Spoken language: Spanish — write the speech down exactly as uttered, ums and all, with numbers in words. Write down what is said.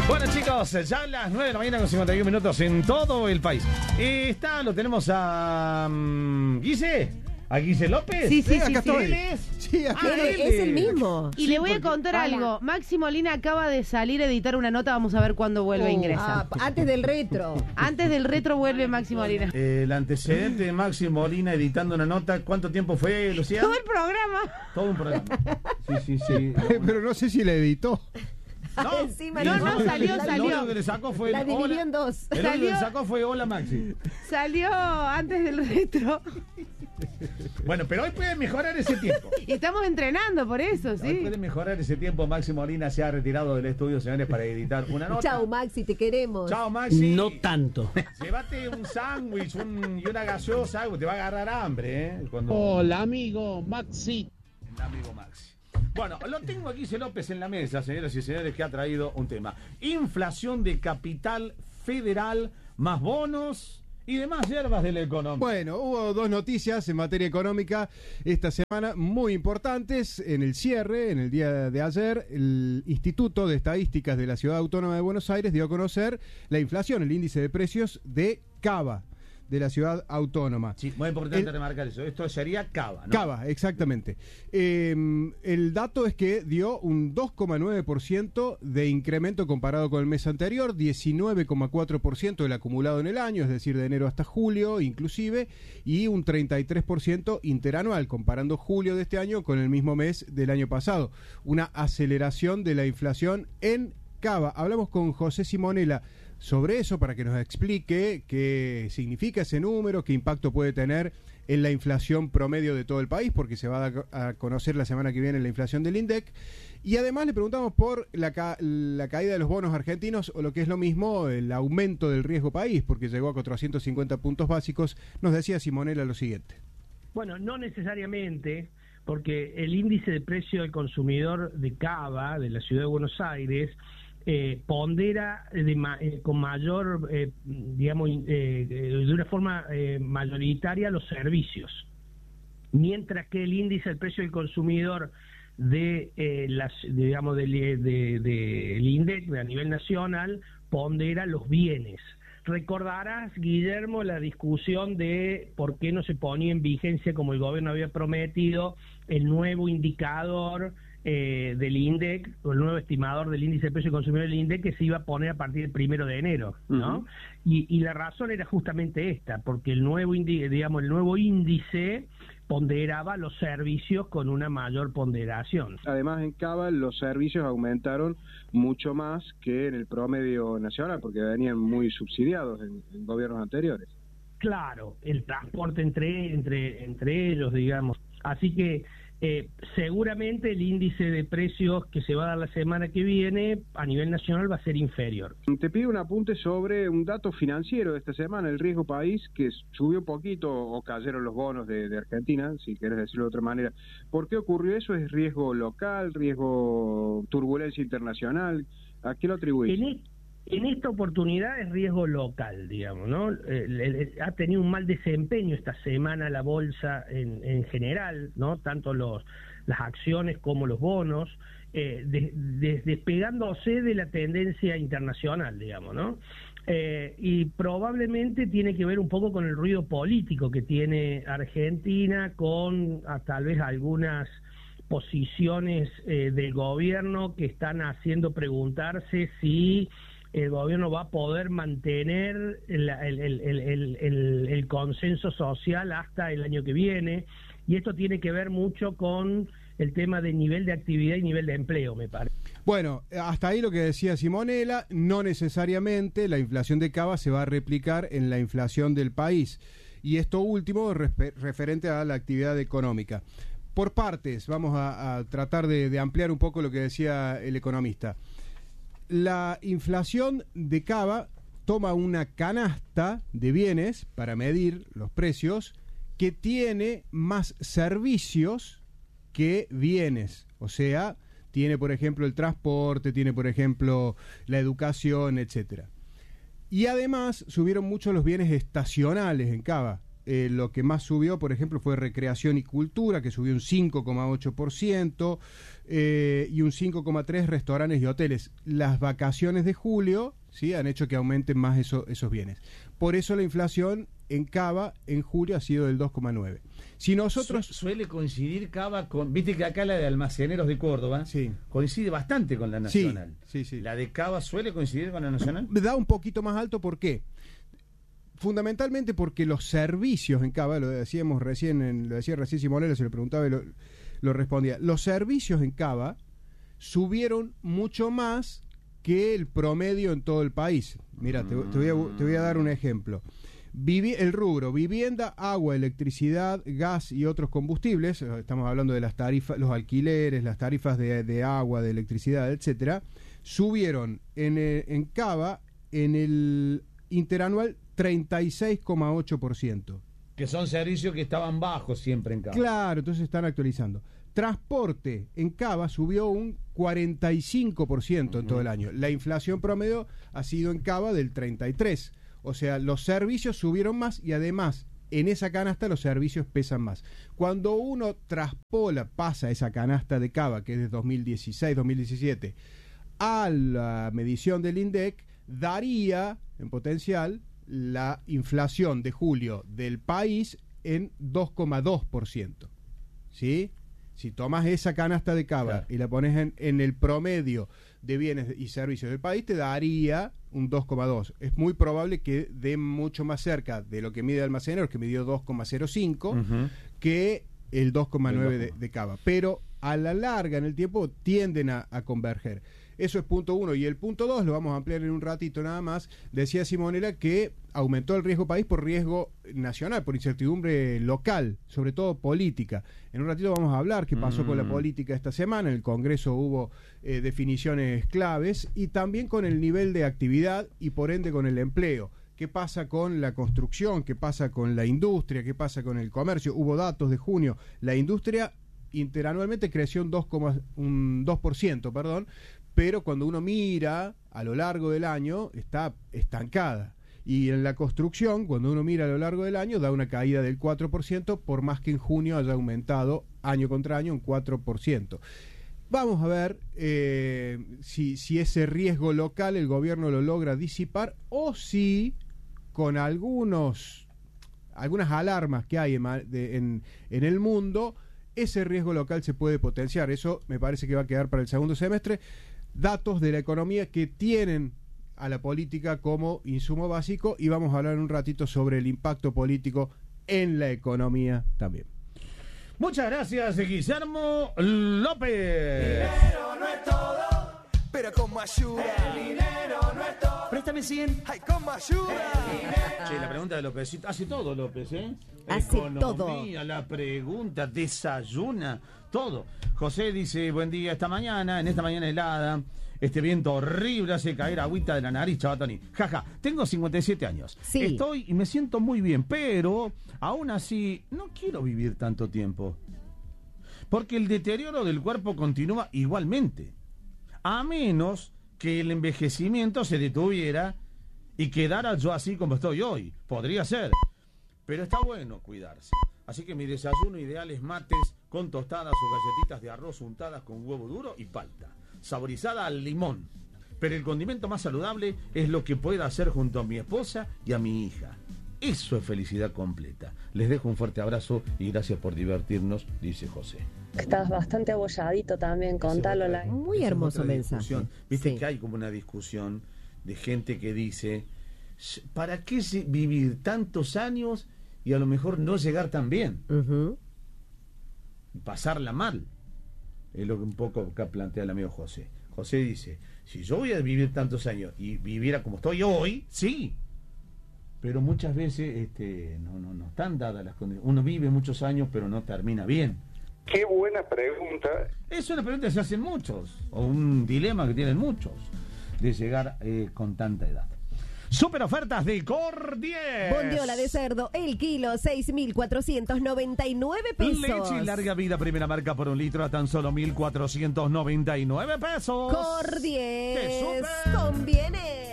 Bueno, chicos, ya a las nueve de la mañana con cincuenta y uno minutos en todo el país. Eh, está, lo tenemos a... Um, ¿Guise? ¿A Guise López? Sí, sí, ¿Eh? sí, ¿Acá sí. estoy? ¿Él es? Sí, acá Ah, es, él es el mismo. Y Sí, le voy a porque- contar Hola. algo. Maxi Molina acaba de salir a editar una nota. Vamos a ver cuándo vuelve a ingresar. Ah, antes del retro. Antes del retro vuelve Maxi Molina. Eh, el antecedente de Maxi Molina editando una nota, ¿cuánto tiempo fue, Lucía? Todo el programa. Todo un programa. Sí, sí, sí. Pero no sé si la editó. No, Encima no, y no, lo salió, que- salió. Lo único que le sacó fue La el dividió hola. en dos. El único que le Salió- sacó fue hola Maxi. Salió antes del retro. Bueno, pero hoy puede mejorar ese tiempo. Y estamos entrenando por eso, Hoy sí. puede mejorar ese tiempo. Maxi Molina se ha retirado del estudio, señores, para editar una nota. Chau, Maxi, te queremos. Chao, Maxi. No tanto. Llévate un sándwich un, y una gaseosa, algo, te va a agarrar hambre, ¿eh? Cuando... Hola, amigo Maxi. El amigo Maxi. Bueno, lo tengo aquí, C. López, en la mesa, señoras y señores, que ha traído un tema. Inflación de capital federal, más bonos y demás hierbas de la economía. Bueno, hubo dos noticias en materia económica esta semana muy importantes. En el cierre, en el día de ayer, el Instituto de Estadísticas de la Ciudad Autónoma de Buenos Aires dio a conocer la inflación, el índice de precios de Cava, de la Ciudad Autónoma. Sí, muy importante El- remarcar eso. Esto sería Cava, ¿no? Cava, exactamente. Eh, el dato es que dio un dos coma nueve por ciento de incremento comparado con el mes anterior, diecinueve coma cuatro por ciento del acumulado en el año, es decir, de enero hasta julio inclusive, y un treinta y tres por ciento interanual, comparando julio de este año con el mismo mes del año pasado. Una aceleración de la inflación en Cava. Hablamos con José Simonella sobre eso para que nos explique qué significa ese número, qué impacto puede tener en la inflación promedio de todo el país, porque se va a dar a conocer la semana que viene la inflación del INDEC. Y además le preguntamos por la, ca la caída de los bonos argentinos, o lo que es lo mismo, el aumento del riesgo país, porque llegó a cuatrocientos cincuenta puntos básicos. Nos decía Simonella lo siguiente. Bueno, no necesariamente, porque el índice de precio del consumidor de Cava, de la Ciudad de Buenos Aires, eh, pondera de ma eh, con mayor, eh, digamos, eh, de una forma eh, mayoritaria los servicios, mientras que el índice del precio del consumidor de eh, las, digamos, del de, de, de, el INDEC a nivel nacional pondera los bienes. Recordarás, Guillermo, la discusión de por qué no se ponía en vigencia, como el gobierno había prometido, el nuevo indicador eh, del INDEC, o el nuevo estimador del índice de precio del consumidor del INDEC, que se iba a poner a partir del primero de enero, ¿no? Uh-huh. y, y la razón era justamente esta, porque el nuevo índice, digamos, el nuevo índice ponderaba los servicios con una mayor ponderación. Además, en Cava los servicios aumentaron mucho más que en el promedio nacional, porque venían muy subsidiados en, en gobiernos anteriores. Claro, el transporte entre, entre, entre ellos, digamos. Así que eh, seguramente el índice de precios que se va a dar la semana que viene a nivel nacional va a ser inferior. Te pido un apunte sobre un dato financiero de esta semana, el riesgo país, que subió un poquito o cayeron los bonos de, de Argentina, si querés decirlo de otra manera. ¿Por qué ocurrió eso? ¿Es riesgo local, riesgo turbulencia internacional? ¿A qué lo atribuís? En, e en esta oportunidad es riesgo local, digamos, ¿no? Eh, le, ha tenido un mal desempeño esta semana la bolsa en, en general, ¿no? Tanto los las acciones como los bonos, eh, de, de, despegándose de la tendencia internacional, digamos, ¿no? Eh, y probablemente tiene que ver un poco con el ruido político que tiene Argentina, con a, tal vez algunas posiciones eh, del gobierno que están haciendo preguntarse si el gobierno va a poder mantener el, el, el, el, el, el consenso social hasta el año que viene, y esto tiene que ver mucho con el tema de nivel de actividad y nivel de empleo, me parece. Bueno, hasta ahí lo que decía Simonella, no necesariamente la inflación de Cava se va a replicar en la inflación del país, y esto último referente a la actividad económica. Por partes, vamos a, a tratar de, de ampliar un poco lo que decía el economista. La inflación de Cava toma una canasta de bienes para medir los precios que tiene más servicios que bienes, o sea, tiene por ejemplo el transporte, tiene por ejemplo la educación, etcétera. Y además subieron mucho los bienes estacionales en Cava, eh, lo que más subió, por ejemplo, fue recreación y cultura, que subió un cinco coma ocho por ciento, eh, y un cinco coma tres por ciento restaurantes y hoteles. Las vacaciones de julio, ¿sí?, han hecho que aumenten más eso, esos bienes. Por eso la inflación en Cava en julio ha sido del dos coma nueve. Si nosotros... Su suele coincidir Cava con... Viste que acá la de Almaceneros de Córdoba sí. coincide bastante con la Nacional. Sí, sí, sí. ¿La de Cava suele coincidir con la Nacional? Da un poquito más alto, ¿por qué? Fundamentalmente porque los servicios en Cava, lo decíamos recién, en, lo decía recién Simonella, se lo preguntaba y lo, lo respondía. Los servicios en Cava subieron mucho más que el promedio en todo el país. Mira, te, te, voy, a, te voy a dar un ejemplo. Vivi, el rubro, vivienda, agua, electricidad, gas y otros combustibles, estamos hablando de las tarifas, los alquileres, las tarifas de, de agua, de electricidad, etcétera, subieron en, el, en Cava en el interanual treinta y seis coma ocho por ciento. Que son servicios que estaban bajos siempre en Cava. Claro, entonces están actualizando. Transporte en Cava subió un cuarenta y cinco por ciento en todo el año. La inflación promedio ha sido en Cava del treinta y tres por ciento. O sea, los servicios subieron más y además en esa canasta los servicios pesan más. Cuando uno traspola, pasa esa canasta de Cava, que es de dos mil dieciséis dos mil diecisiete, a la medición del INDEC, daría en potencial la inflación de julio del país en dos coma dos por ciento. ¿Sí? Si tomas esa canasta de Cava claro. y la pones en, en el promedio de bienes y servicios del país, te daría un dos coma dos. Es muy probable que dé mucho más cerca de lo que mide Almaceneros, que midió dos coma cero cinco, uh-huh. que el dos coma nueve de, de Cava. Pero a la larga, en el tiempo, tienden a, a converger. Eso es punto uno. Y el punto dos, lo vamos a ampliar en un ratito nada más, decía Simonella que aumentó el riesgo país por riesgo nacional, por incertidumbre local, sobre todo política. En un ratito vamos a hablar qué pasó mm. con la política esta semana. En el Congreso hubo eh, definiciones claves y también con el nivel de actividad y por ende con el empleo. ¿Qué pasa con la construcción? ¿Qué pasa con la industria? ¿Qué pasa con el comercio? Hubo datos de junio. La industria interanualmente creció un dos coma dos por ciento, perdón, pero cuando uno mira a lo largo del año está estancada. Y en la construcción, cuando uno mira a lo largo del año, da una caída del cuatro por ciento, por más que en junio haya aumentado año contra año un cuatro por ciento. Vamos a ver eh, si, si ese riesgo local el gobierno lo logra disipar o si con algunos algunas alarmas que hay en, de, en, en el mundo, ese riesgo local se puede potenciar. Eso me parece que va a quedar para el segundo semestre. Datos de la economía que tienen a la política como insumo básico y vamos a hablar en un ratito sobre el impacto político en la economía también. Muchas gracias, Guillermo López. Dinero no es todo, pero con Mayura. El dinero no es todo. Préstame cien. Ay, con Mayura. Che, la pregunta de López, hace todo López, ¿eh? Hace Economía, todo. La pregunta, desayuna, todo. José dice, buen día, esta mañana, en esta mañana helada, este viento horrible hace caer agüita de la nariz, Chabatoni. Jaja, tengo cincuenta y siete años. Sí. Estoy y me siento muy bien, pero aún así no quiero vivir tanto tiempo. Porque el deterioro del cuerpo continúa igualmente. A menos que el envejecimiento se detuviera y quedara yo así como estoy hoy. Podría ser. Pero está bueno cuidarse. Así que mi desayuno ideal es mates con tostadas o galletitas de arroz untadas con huevo duro y palta, saborizada al limón. Pero el condimento más saludable es lo que pueda hacer junto a mi esposa y a mi hija. Eso es felicidad completa. Les dejo un fuerte abrazo y gracias por divertirnos, dice José. Estás bastante abolladito también, contalo. La... Muy hermoso mensaje. Viste sí. que hay como una discusión de gente que dice, ¿para qué vivir tantos años y a lo mejor no llegar tan bien? Uh-huh. Pasarla mal. Es lo que un poco acá plantea el amigo José. José dice, si yo voy a vivir tantos años y viviera como estoy hoy, sí. Pero muchas veces este, no, no, no están dadas las condiciones. Uno vive muchos años, pero no termina bien. Qué buena pregunta. Es una pregunta que se hacen muchos, o un dilema que tienen muchos, de llegar eh, con tanta edad. Super ofertas de Cordies. Bondiola de cerdo, el kilo, seis mil cuatrocientos noventa y nueve pesos. Leche y larga vida, primera marca por un litro a tan solo mil cuatrocientos noventa y nueve pesos. Cordies, conviene.